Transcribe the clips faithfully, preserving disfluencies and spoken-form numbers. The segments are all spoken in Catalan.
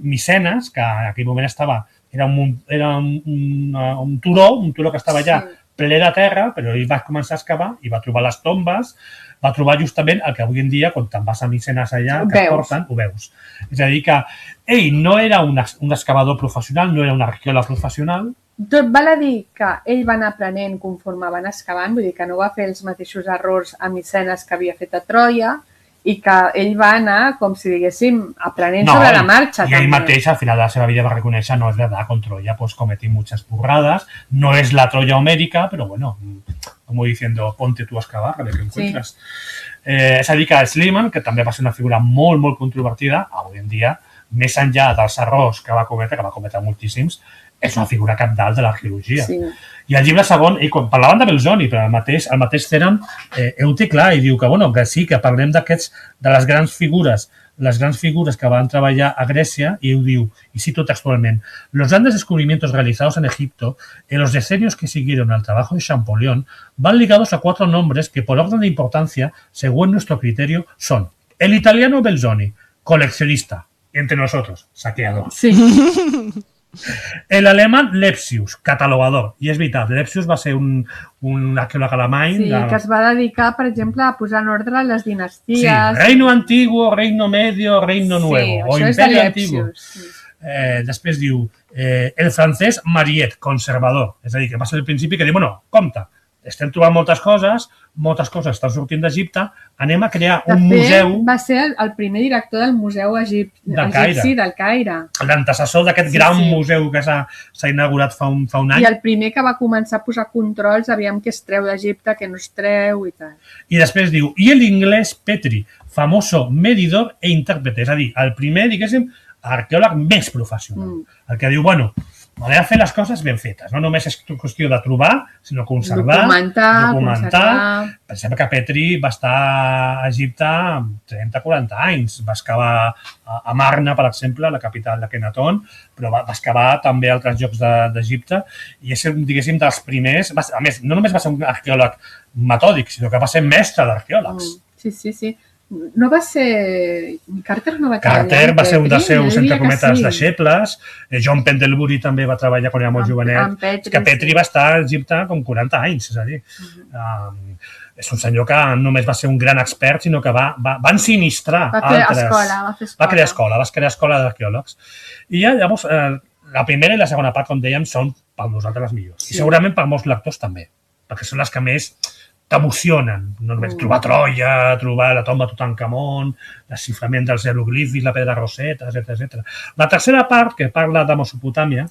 Micenes, que en aquell moment estava, era un, era un, un, un turó, un turó que estava allà sí. ple de terra, però ell va començar a excavar i va trobar les tombes, va trobar justament el que avui en dia, quan te'n vas a Micenes allà, que es porten, ho veus. És a dir, que ell no era un, un excavador professional, no era un arqueòleg professional. Tot val a dir que ell va anar aprenent conforme van excavant, vull dir que no va fer els mateixos errors a Micenes que havia fet a Troia, i que ell va anar, com si diguéssim, aprenent no, sobre la marxa. I ell mateix, al final de la seva vida, va reconèixer, no és verdad, con Troya pues cometí muchas burradas, no es la Troya homérica, pero bueno, como diciendo, ponte tú a excavar, a ver què encuentras. Sí. Eh, és a dir, que Schliemann, que també va ser una figura molt, molt controvertida, avui en dia, més enllà dels errors que va cometre, que va cometre moltíssims, és una figura capdalt de l'arqueologia. Sí. I al llibre segon, ell, quan parlaven de Belzoni, però el mateix, el mateix Ceram, eh, ho té clar i diu que, bueno, que sí, que parlem d'aquests, de les grans figures, les grans figures que van treballar a Grècia, i ho diu, y cito textualment, los grandes descubrimientos realizados en Egipto en los decenios que siguieron al trabajo de Champollion van ligados a cuatro nombres que, por orden de importancia, según nuestro criterio, son el italiano Belzoni, coleccionista, entre nosotros, saqueador. Sí. El alemán Lepsius, catalogador. I és veritat, Lepsius va ser un, un arqueòleg alemany. Sí, de... que es va dedicar, per exemple, a posar en ordre les dinasties. Sí, Reino Antiguo, Reino Medio, Reino Nuevo. Sí, o això és de Lepsius. Sí. Eh, després diu, eh, el francès Mariette, conservador. És a dir, que va ser el principi que diu, bueno, compte, estem trobant moltes coses, moltes coses estan sortint d'Egipte, anem a crear un de fet, museu... va ser el, el primer director del Museu Egip... del Egipci del Caire. L'antecessor d'aquest sí, gran sí. museu que s'ha inaugurat fa un, fa un any. I el primer que va començar a posar controls, aviam què es treu d'Egipte, què no es treu i tal. I després diu, i l'inglès Petri, famoso medidor e intèrprete, és a dir, el primer, diguéssim, arqueòleg més professional. Mm. El que diu, bueno... M'ha de fer les coses ben fetes. No només és qüestió de trobar, sinó conservar, documentar, documentar. Conservar. Per exemple, que Petri va estar a Egipte trenta a quaranta anys. Va excavar a Marna, per exemple, la capital de Kenaton, però va, va excavar també a altres llocs d'Egipte i és, diguéssim, dels primers... A més, no només va ser un arqueòleg metòdic, sinó que va ser mestre d'arqueòlegs. Sí, sí, sí. No va ser... Carter no va treballar. Carter va ser un dels seus, entre cometes, sí. deixebles. John Pendlebury també va treballar quan era molt jovenet. Petri, que Petri sí. va estar a Egipte com quaranta anys, és a dir. Uh -huh. um, és un senyor que només va ser un gran expert, sinó que va, va, va ensinistrar va fer altres... Escola, va fer escola. Va crear escola, va crear escola d'arqueòlegs. I ja, llavors, eh, la primera i la segona part, com dèiem, són per nosaltres les millors. Sí. I segurament per molts lectors també, perquè són les que més... t'emocionen. No només trobar Troia, trobar la tomba de Tutankamon, l'esciframent dels jeroglífics, la pedra Rosetta, etcètera, etcètera. La tercera part, que parla de Mesopotàmia,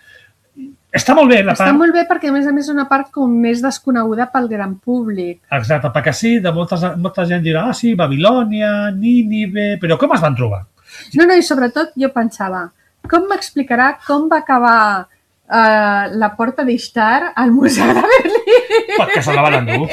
està molt bé. La està part... molt bé perquè, a més a més, és una part com més desconeguda pel gran públic. Exacte, perquè sí, de molta, molta gent dirà, ah, sí, Babilònia, Nínive... Però com es van trobar? No, no, i sobretot jo pensava, com m'explicarà com va acabar Uh, la porta d'Ishtar al Museu de Berlín? Perquè se la van endur.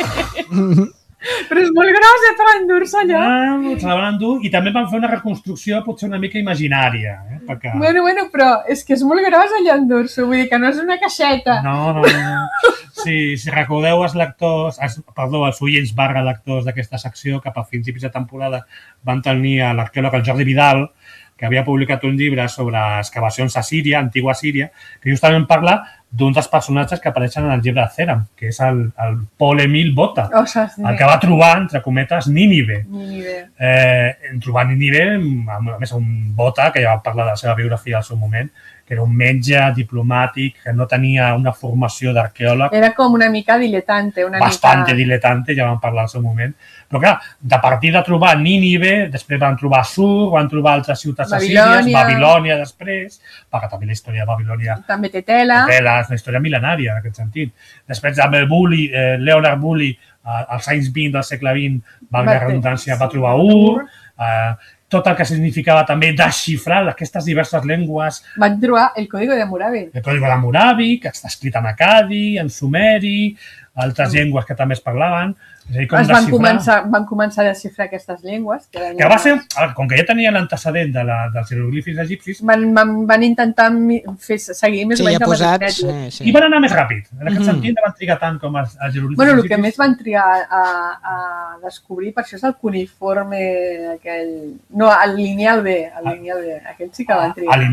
Però és molt grossa per endur-se allò. Ah, se la van endur i també van fer una reconstrucció potser una mica imaginària. Eh? Perquè... Bueno, bueno, però és que és molt grossa allò endur-se, vull dir que no és una caixeta. No, no, no. Sí, si recordeu els lectors, els, perdó, els oients barra lectors d'aquesta secció, cap a principis de temporada van tenir a l'arqueòleg el Jordi Vidal, que havia publicat un llibre sobre excavacions a Síria, antigua Síria, que justament parla d'un dels personatges que apareixen en el llibre de Ceram, que és el, el Paul Emile Botta, oh, sí. el que va trobar, entre cometes, Nínive. Nínive. Eh, en trobar Nínive, a més, un Botta, que ja va parlar de la seva biografia al seu moment, que era un metge diplomàtic, que no tenia una formació d'arqueòleg. Era com una mica diletante. Una Bastante mica... diletante, ja vam parlar al seu moment. Però clar, de partir de trobar Nínive, després van trobar Sur, van trobar altres ciutats assíries, Babilònia després, perquè també la història de Babilònia... També té tela. Té tela, és una història mil·lenària, en aquest sentit. Després, amb el Bulli, eh, Leonard Bulli, eh, als anys vint del segle vint, valga la redundància, va trobar Ur, eh, tot el que significava també desxifrar aquestes diverses llengües. Van trobar el Código de Hammurabi. El Código de Hammurabi, que està escrit en acadi, en sumeri, altres llengües que també es parlaven. És a dir, com es van començar, van començar a desxifrar aquestes llengües. Que, que va ser, com que ja tenien l'antecedent de la, dels jeroglífics egipcis... Van, van, van intentar fer, seguir més sí, o menys ja posats, sí, sí. I van anar més ràpid. En aquest mm -hmm. sentit no van trigar tant com els, els jeroglífics bueno, egipcis. El que més van trigar a, a descobrir, per això és el cuniforme aquell... No, el lineal B, el lineal B. Aquell sí que van trigar.